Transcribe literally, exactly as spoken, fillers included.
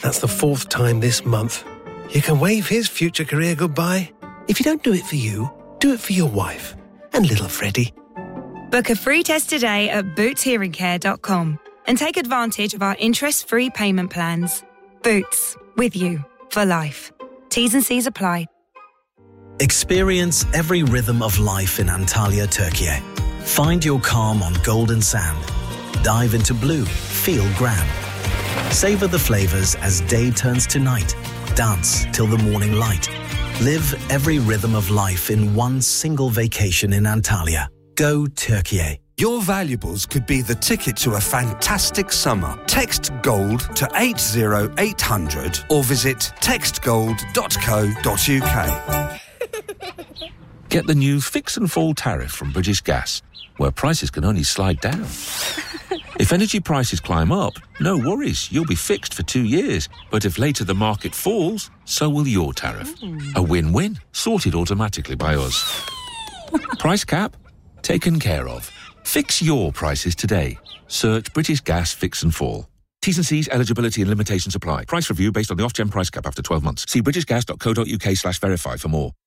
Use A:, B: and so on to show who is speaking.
A: That's the fourth time this month. You can wave his future career goodbye. If you don't do it for you, do it for your wife and little Freddie.
B: Book a free test today at boots hearing care dot com and take advantage of our interest-free payment plans. Boots, with you for life. T's and C's apply.
C: Experience every rhythm of life in Antalya, Turkey. Find your calm on golden sand. Dive into blue, feel grand. Savor the flavors as day turns to night. Dance till the morning light. Live every rhythm of life in one single vacation in Antalya. Go Turkey.
D: Your valuables could be the ticket to a fantastic summer. Text GOLD to eight zero eight hundred or visit text gold dot co dot uk.
E: Get the new Fix and Fall tariff from British Gas, where prices can only slide down. If energy prices climb up, no worries, you'll be fixed for two years. But if later the market falls, so will your tariff. A win-win, sorted automatically by us. Price cap? Taken care of. Fix your prices today. Search British Gas Fix and Fall. T's and C's, eligibility and limitations apply. Price review based on the off-gen price cap after twelve months. See british gas dot co dot uk slash verify for more.